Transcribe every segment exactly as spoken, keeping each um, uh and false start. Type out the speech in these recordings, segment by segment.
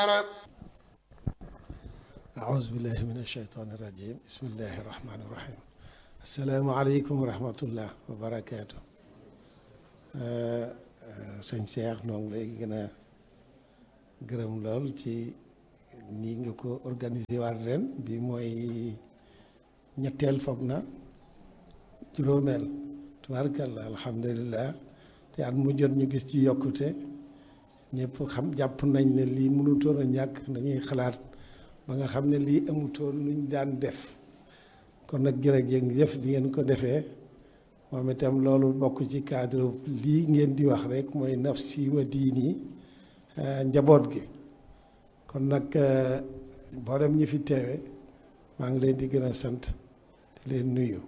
أعوذ بالله من الشيطان الرجيم بسم الله الرحمن الرحيم السلام عليكم ورحمة الله وبركاته sëñ Cheikh noo ngi lay gën a gërëm lool ci nii nga ko organisé waat ren bi mooy ñetteel foog na juróomeel tubaarkalla alhamdulilah te at mu jot ñu gis ci yokkute ñëpp xam jàpp nañ ne lii mënutoon a ñàkk dañuy xalaat ba nga xam ne lii amutoon luñ daan def kon nag jërëjëf bi ngeen ko defee moom itam loolu bokk ci cadre lii ngeen di wax rek mooy nafsi wa diini njaboot gi kon nag mboolem ñi fi teewe maa ngi leen di gën a sant di leen nuyu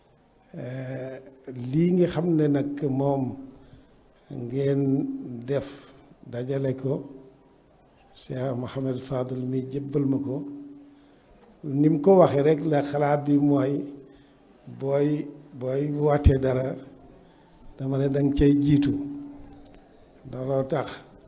lii nga xam ne nag moom ngeen def dajale ko Cheikh Mouhamed Fadel mi jébbal ma ko ni mu ko waxee rek la xalaat bi mooy booy booy wootee dara dama ne danga cay jiitu looloo tax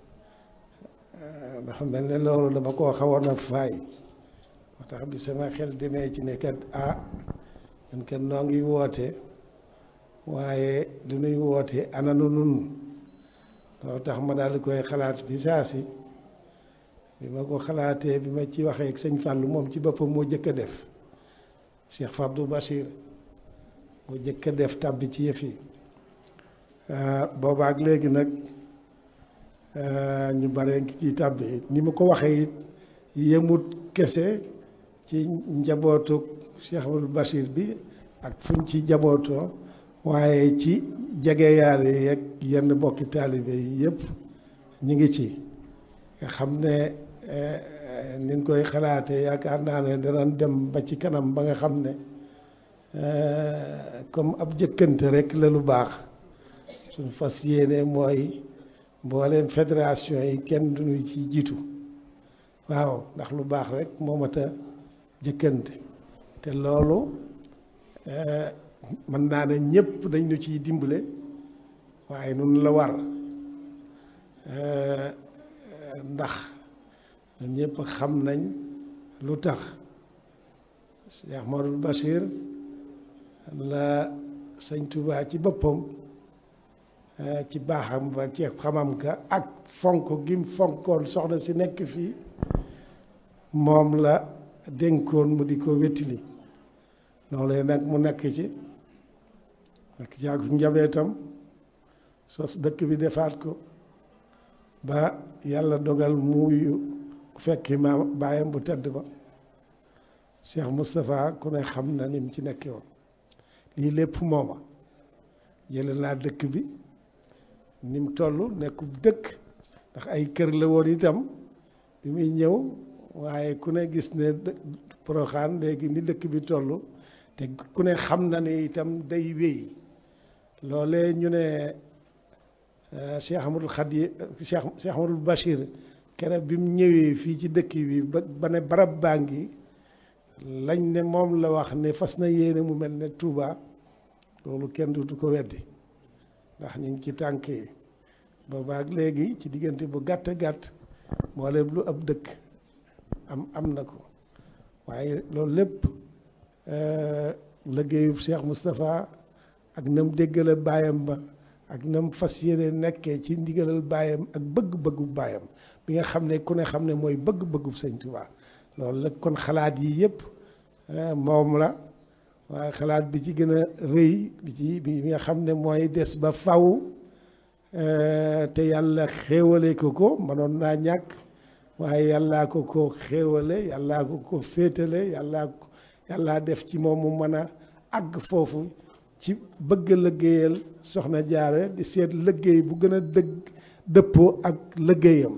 dafa mel ne loolu dama koo xawoon a faay moo tax bi sama xel demee ci ne kat ah ñun kat noo ngi woote waaye lu nuy woote ananu nun loolu tax ma daal di koy xalaat bi saa si bi ma ko xalaatee bi ma ci waxee ak sëñ Fallou moom ci boppam moo jëkk a def Cheikh Fabdou Bachir moo jëkk a def tàbbi ci yëf yi boobaak léegi nag ñu bare ngi ci tàbbi ni ma ko waxee it yemut kese ci njabootu Cheikh Fabdou Bachir bi ak fuñ ci njabootoo waaye ci jegeyaale yeeg yenn bokki taalibe yi yëpp ñu ngi ci nga xam ne ni ñu koy xalaatee yaakaar naa ne danañ dem ba ci kanam ba nga xam ne comme ab jëkkante rek la lu baax suñu fas yéene mooy mbooleem fédération yi kenn duñu ci jiitu waaw ndax lu baax rek moo mat a jëkkante te loolu mën naa ne ñëpp dañ ñu ciy dimbale waaye nun la war ndax ñun ñëpp xam nañ lu tax Cheikh Mouhamadou Bachir la sëñ Touba ci boppam ci baaxam ba ci xamam ka ak fonk gim fonkoon soxna si nekk fii moom la dénkoon mu di ko wettili loolu nag mu nekk ci nekk ci ak njabootam sos dëkk bi defaat ko ba yàlla dogal muuyu fekki ma baayam bu tedd ba Cheikh Moustapha ku ne xam na ni mu ci nekke woon lii lépp mooma jële naa dëkk bi ni mu toll nekku dëkk ndax ay kër la woon itam bi muy ñëw waaye ku ne gis ne Porokhane léegi ni dëkk bi toll te ku ne xam na ne itam day wéy loolee ñu ne Cheikh Amadou Khadi Cheikh Cheikh Amadou Bachir keroog bi mu ñëwee fii ci dëkk bi ba ba ne barab baa ngi lañ ne moom la wax ne fas na yéene mu mel ne Touba loolu kenn du ko weddi ndax ñu ngi ci tànk yi boobaak léegi ci diggante bu gàtt gàtt mboolem lu ab dëkk am am na ko waaye loolu lépp liggéeyub Cheikh Moustapha ak nam déggale baayam ba ak nam fas yéene nekkee ci ndigalal baayam ak bëgg-bëggu baayam bi nga xam ne ku ne xam ne mooy bëgg-bëggu sëñ Tuubaa loolu la kon xalaat yi yëpp moom la waaye xalaat bi ci gën a rëy bi ci bi nga xam ne mooy des ba faw te yàlla xéewale ko ko mënoon naa ñàkk waaye yàllaa ko ko xéewale yàllaa ko ko féetale yàllaa ko yàllaa def ci moom mu mën a àgg foofu ci bëgg liggéeyal soxna jaare di seet liggéey bu gën a dëgg dëppoo ak liggéeyam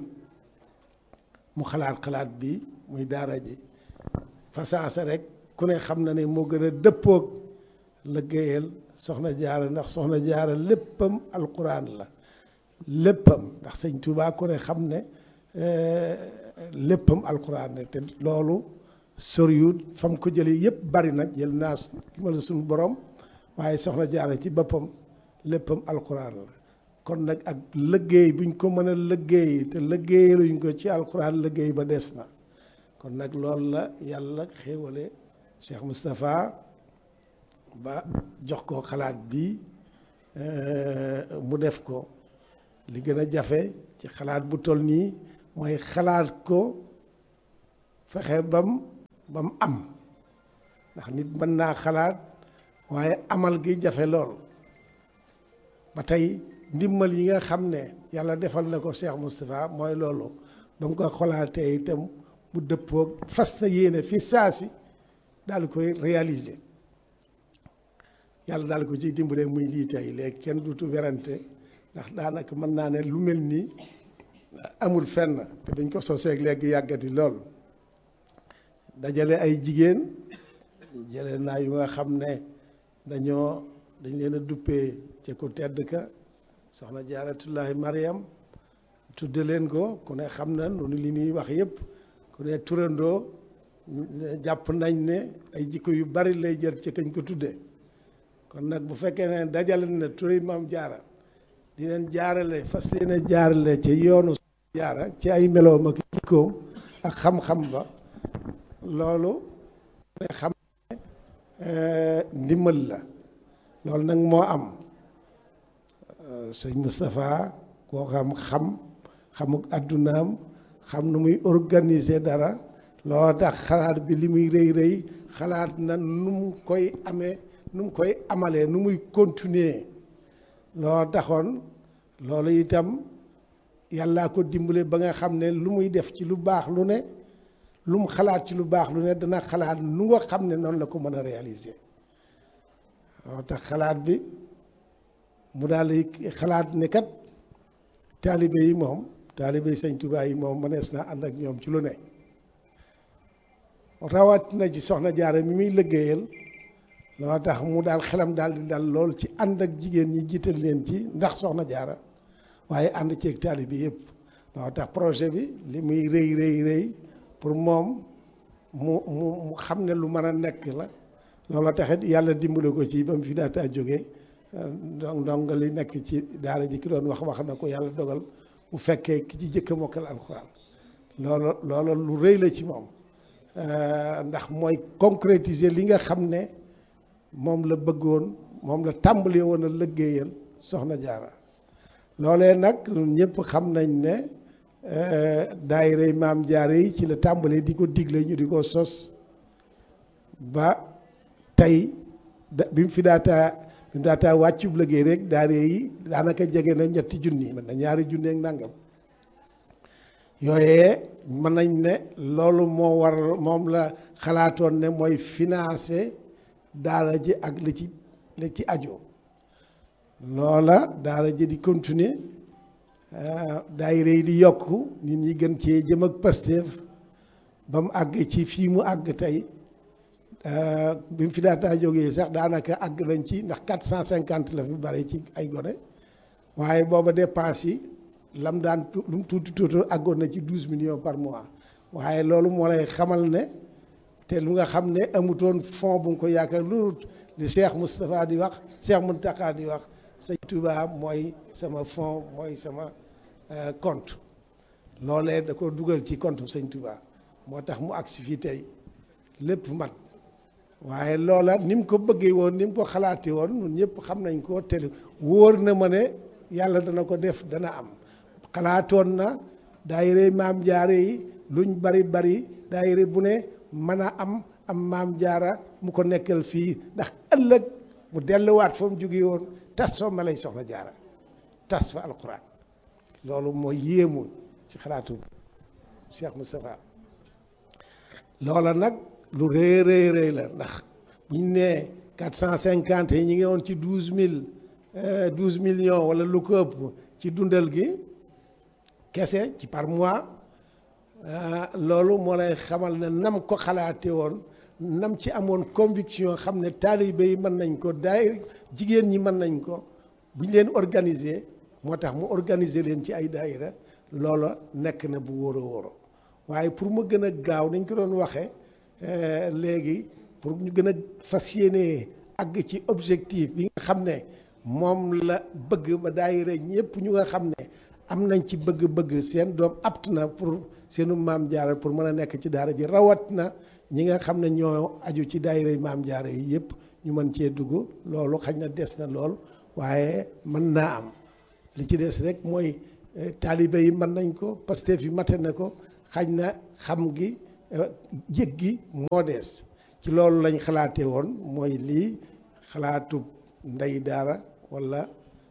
mu xalaat xalaat bi muy daara ji fasaasa rek ku ne xam na ne moo gën a dëppoog liggéeyal soxna jaare ndax soxna jaare léppam alquran la léppam ndax sëñ Tuubaa ku ne xam ne léppam alquran la te loolu soriwut fam ko jëlee yëpp bari nag jël naa ki ma la suñu borom waaye soxna jaare ci boppam léppam alquran la kon nag ak liggéey buñ ko mën a liggéey te liggéeyaluñ ko ci alxuraan liggéey ba des na kon nag loolu la yàlla xéewale Cheikh Moustapha ba jox ko xalaat bi mu def ko li gën a jafe ci xalaat bu toll nii mooy xalaat ko fexe bam bam am ndax nit mën naa xalaat waaye amal gi jafe lool ba tey ndimbal yi nga xam ne yàlla defal na ko Cheikh Moustapha mooy loolu ba mu ko xolaatee itam mu dëppoog fas na yéene fi saasi daal koy réaliser yàlla daal ko ciy dimbalee muy lii tey léegi kenn dutu werante ndax daanaka mën naa ne lu mel nii amul fenn te dañ ko soseeg léegi yàggati lool dajale ay jigéen jële naa yu nga xam ne dañoo dañ leen a duppee ci ku tedd ka soxna jaaratullahi Mariam tudde leen ko ku ne xam na noonu li ñuy wax yëpp ku ne turandoo jàpp nañ ne ay jikko yu bari lay jël ci kañ ko tudde kon nag bu fekkee ne dajale na turi maam jaara di leen jaarale fas leen a jaarale ci yoonu jaara ci ay meloom ak jikkoom ak xam-xam ba loolu ne xam ne ndimbal la loolu nag moo am sëñ Moustapha koo xam xam xamuk addunaam xam nu muy organiser dara loo tax xalaat bi li muy rëy rëy xalaat na nu mu koy amee nu mu koy amalee nu muy continuer loo taxoon loolu itam yàllaa ko dimbale ba nga xam ne lu muy def ci lu baax lu ne lu mu xalaat ci lu baax lu ne dana xalaat nu nga xam ne noonu la ko mën a réaliser loo tax xalaat bi mu daal di xalaat ne kat taalibe yi moom taalibe yi sëñ Tuubaa yi moom mënees naa ànd ak ñoom ci lu ne rawat na ci soxna jaara mi muy liggéeyal loo tax mu daal xelam daal di dal lool ci ànd ak jigéen ñi jiital leen ci ndax soxna jaara waaye ànd ceeg taalibe yëpp loo tax projet bi li muy rëy rëy rëy pour moom mu mu mu xam ne lu mën a nekk la loolu taxit yàlla dimbale ko ci ba mu fi daataa jógee donc donc li nekk ci daara ji ki doon wax wax na ko yàlla dogal mu fekkee ki ci jëkk a mokkal alxuraan loolu loolu lu rëy la ci moom ndax mooy concrétiser li nga xam ne moom la bëggoon moom la tàmbali woon a liggéeyal soxna jaara loolee nag ñëpp xam nañ ne daayira maam jaara yi ci la tàmbalee di ko digle ñu di ko sos ba tey bi mu fi daataa bi mu daataa wàccub liggéey rek daara yi daanaka jege na ñetti junni mën na ñaari junni ak nangam yooyee mën nañ ne loolu moo war moom la xalaatoon ne mooy financer daara ji ak li ci li ci aju loola daara ji di continuer daayira yi di yokk nit ñi gën cee jëm ak Pastef ba mu àgg ci fii mu àgg tey bi mu fi daataa jógee sax daanaka àgg nañ ci ndax quatre cent cinquante la fi bare ci ay gone waaye booba dépense yi lam daan lu mu tuuti tuuti àggoon na ci douze millions par mois waaye loolu moo lay xamal ne te lu nga xam ne amutoon fond bu nga ko yaakaar loolu li Cheikh Moustapha di wax Cheikh Mountakha di wax sëñ Touba mooy sama fond mooy sama compte loolee da ko dugal ci compte sëñ Touba moo tax mu agsi fii tey lépp mat waaye loola ni mu ko bëggee woon ni mu ko xalaatee woon ñun ñëpp xam nañ ko te wóor na ma ne yàlla dana ko def dana am xalaatoon na daayira maam jaare yi luñ bari bari daayira bu ne mën a am am maam jaara mu ko nekkal fii ndax ëllëg mu delluwaat fa mu jóge woon tas fa ma lay soxna jaara tas fa alquran loolu mooy yéemu ci xalaatu Cheikh Moustapha loola nag lu rëy rëy rëy la ndax bu ñu nee quatre cent cinquante yi ñu ngi woon ci douze mille douze millions wala lu ko ëpp ci dundal gi kese ci par mois loolu moo lay xamal ne nam ko xalaate woon nam ci amoon conviction xam ne taalibe yi mën nañ ko daay jigéen ñi mën nañ ko bu ñu leen organiser moo tax mu organiser leen ci ay daayira loola nekk na bu wóor a wóor waaye pour mu gën a gaaw nañ ko doon waxee léegi pour ñu gën a fas yéene àgg ci objectif bi nga xam ne moom la bëgg ba daayira ñëpp ñu nga xam ne am nañ ci bëgg-bëgg seen doom apt na pour seenu maam jaara pour mën a nekk ci daara ji rawat na ñi nga xam ne ñoo aju ci daayira yi maam jaara yi yëpp ñu mën cee dugg loolu xañ na des na lool waaye mën naa am li ci des rek mooy taalibe yi mën nañ ko Pastef yi mate na ko xañ na xam gi jég gi moo des ci loolu lañ xalaatee woon mooy lii xalaatu ndey daara walla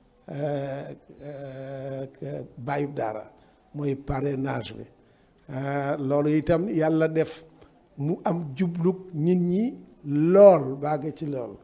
bàyyub daara mooy parrainage bi loolu itam yàlla def mu am jublug nit ñi lool bàgg ci lool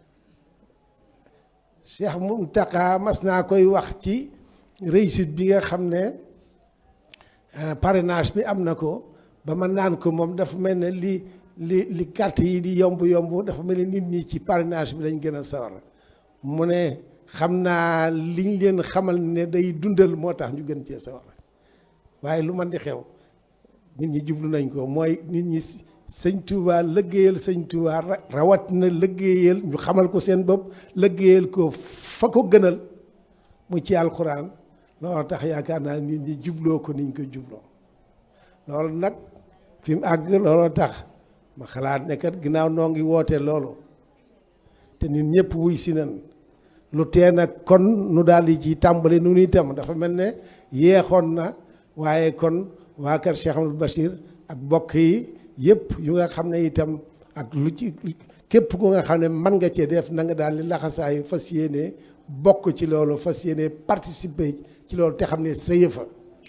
Cheikh Mountakha mas naa koy wax ci réussite bi nga xam ne parrainage bi am na ko ba ma naan ko moom dafa mel ne li li li carte yi di yomb yomb dafa mel ne nit ñi ci parrainage bi lañ gën a sawar mu ne xam naa liñ leen xamal ne day dundal moo tax ñu gën cee sawar waaye lu man di xew nit ñi jublu nañ ko mooy nit ñi sëñ Touba lëggéeyal sëñ Touba rawat na lëggéeyal ñu xamal ko seen bopp lëggéeyal ko fa ko gënal mu ci alxuraan loolu tax yaakaar naa nit ñi jubloo ko niñ ko jubloo loolu nag fi mu àgg looloo tax ma xalaat ne kat ginnaaw noo ngi woote loolu te nit ñëpp wuy si nan lu tee nag kon nu daal di ci tàmbali nu itam dafa mel ne yeexoon na waaye kon waa kër Cheikh Amadou Bachir ak bokk yi yëpp yu nga xam ne itam ak lu ci képp ku nga xam ne mën nga cee def na nga daal di laxasaayu fas yéene bokk ci loolu fas yéene participer ci loolu te xam ne sa yëfa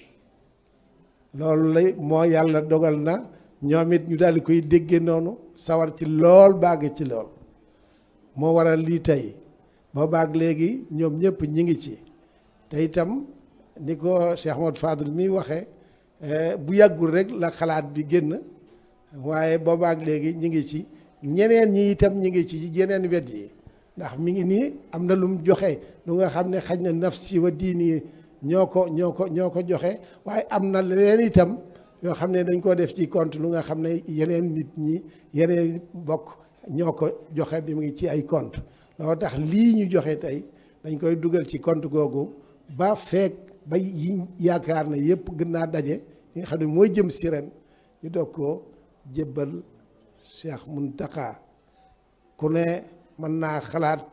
loolu lay moo yàlla dogal na ñoom it ñu daal di koy déggee noonu sawar ci lool bàgg ci lool moo waral lii tey ba baag léegi ñoom ñëpp ñi ngi ci te itam ni ko Cheikh Ahmadou Fadel mi waxee bu yàggul rek la xalaat bi génn waaye boobaak léegi ñi ngi ci ñeneen ñi itam ñi ngi ci yeneen wet yi ndax mi ngi nii am na lu mu joxe lu nga xam ne xaj na nafsi wa diini ñoo ko ñoo ko ñoo ko joxe waaye am na leneen itam yoo xam ne dañ koo def ci compte lu nga xam ne yeneen nit ñi yeneen bokk ñoo ko joxe bi mu ngi ci ay compte loolu tax lii ñu joxe tey dañ koy dugal ci compte googu ba feek ba yi yaakaar na yëpp gën naa daje yi nga xam ne mooy jëm si ren ñu doog koo jébbal Cheikh Mountakha ku ne mën naa xalaat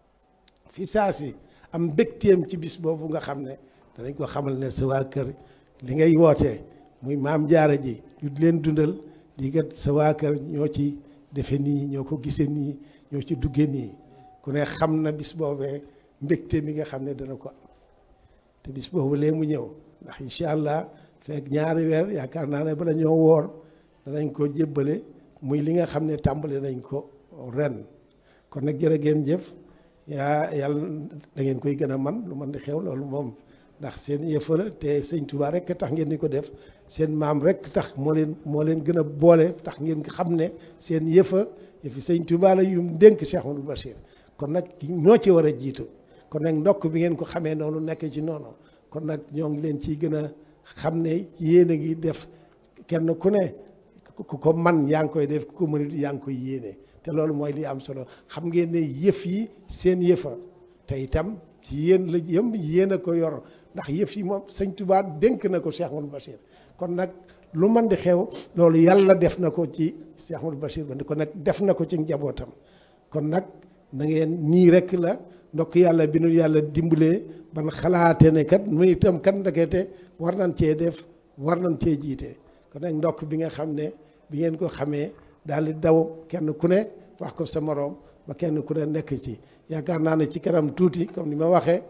fi saa si am mbégteem ci bis boobu nga xam ne danañ ko xamal ne sa waa kër li ngay wootee muy maam jaara ji ñu leen dundal di kat sa waa kër ñoo ci defe nii ñoo ko gisee nii ñoo ci duggee nii ku ne xam na bis boobee mbégte mi nga xam ne dana ko am te bis boobu lee mu ñëw ndax incha allah fekk ñaari weer yaakaar naa ne bala ñoo woor danañ ko jébbale muy li nga xam ne tàmbali nañ ko ren kon nag jërë ngeen jëf yaa yàlla da ngeen koy gën a man lu man di xew loolu moom ndax seen yëfa la te sëñ Touba rek tax ngeen di ko def seen maam rek tax moo leen moo leen gën a boole tax ngeen xam ne seen yëfa yëfi sëñ Touba la yum dénk Cheikh Amadou Bachir kon nag ñoo ci war a jiitu kon nag ndokk bi ngeen ko xamee noonu nekk ci noonu kon nag ñoo ngi leen ciy gën a xam ne yéen a ngi def kenn ku ne ku ko man yaa ngi koy def ku ko mënut yaa ngi koy yéene te loolu mooy li am solo xam ngeen ne yëf yi seen yëfa te itam ci yéen la yëm yéen a ko yor ndax yëf yi moom sëñ Touba dénk na ko Cheikh Amadou Bachir kon nag lu man di xew loolu yàlla def na ko ci Cheikh Amadou Bachir ba kon nag def na ko ci njabootam kon nag na ngeen nii rek la ndokk yàlla bi nu yàlla dimbalee ban xalaate ne kat mu itam kat ndekete war nañ cee def war nañ cee jiite kon nag ndokk bi nga xam ne bi ngeen ko xamee daal di daw kenn ku ne wax ko sa moroom ba kenn ku ne nekk ci yaakaar naa ne ci kanam tuuti comme ni ma waxee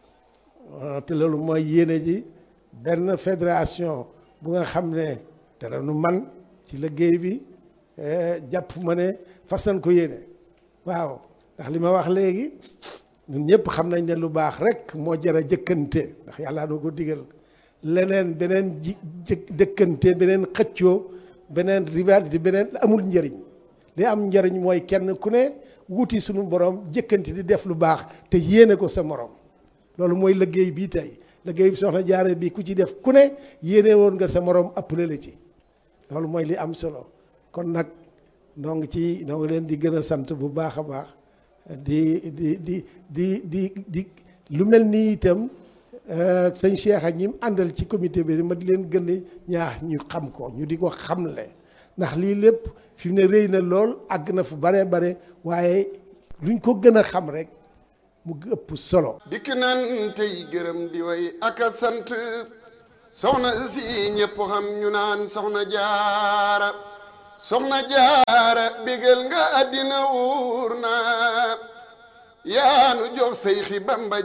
te loolu mooy yéene ji benn fédération bu nga xam ne dara nu man ci liggéey bi jàpp ma ne fas nañ ko yéene waaw ndax li ma wax léegi ñun ñëpp xam nañ ne lu baax rek moo jar a jëkkante ndax yàlla doo ko digal leneen beneen ji jëkkante beneen xëccoo beneen rivalité beneen amul njëriñ li am njëriñ mooy kenn ku ne wuti suñu borom jëkkante di def lu baax te yéene ko sa morom loolu mooy liggéey bii tey liggéey bi soxna jaare bi ku ci def ku ne yéene woon nga sa morom appelé la ci loolu mooy li am solo kon nag noo ngi ci noo ngi leen di gën a sant bu baax a baax di di di di di di lu mel nii itam sëñ Cheikh ak ñi mu àndal ci comité bi ma di leen gën a ñaax ñu xam ko ñu di ko xamle ndax lii lépp fi mu ne rëy na lool àgg na fu bare bare waaye luñ ko gën a xam rek mu ëpp solo. dikk nan tey gërëm di way ak a sant soxna si ñëpp xam ñu naan soxna jaara soxna jaara bégal nga àddina wuur na yaanu jox say xi Bamba